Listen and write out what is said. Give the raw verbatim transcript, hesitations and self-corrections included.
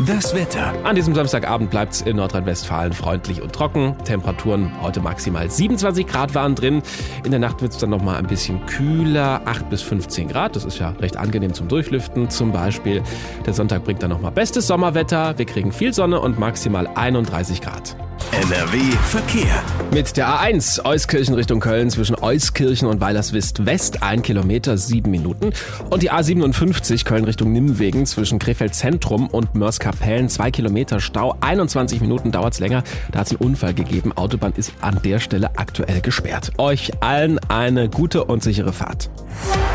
Das Wetter. An diesem Samstagabend bleibt es in Nordrhein-Westfalen freundlich und trocken. Temperaturen heute maximal siebenundzwanzig Grad waren drin. In der Nacht wird es dann nochmal ein bisschen kühler, acht bis fünfzehn Grad. Das ist ja recht angenehm zum Durchlüften zum Beispiel. Der Sonntag bringt dann nochmal bestes Sommerwetter. Wir kriegen viel Sonne und maximal einunddreißig Grad. N R W Verkehr. Mit der A eins Euskirchen Richtung Köln zwischen Euskirchen und Weilerswist West ein Kilometer, sieben Minuten. Und die A siebenundfünfzig Köln Richtung Nimwegen zwischen Krefeld Zentrum und Mörs-Kapellen zwei Kilometer Stau. einundzwanzig Minuten dauert's länger. Da hat's einen Unfall gegeben. Autobahn ist an der Stelle aktuell gesperrt. Euch allen eine gute und sichere Fahrt.